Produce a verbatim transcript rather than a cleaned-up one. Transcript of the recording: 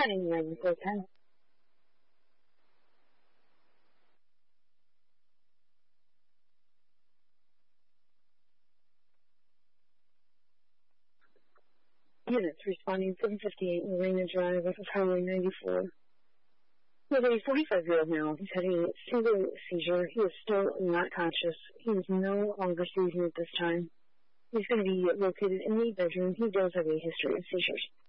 ten nine four ten. Units responding seven fifty-eight Lorena Drive off of Highway ninety-four. With a forty-five-year-old male, he's having a single seizure. He is still not conscious. He is no longer seizing at this time. He's going to be located in the bedroom. He does have a history of seizures.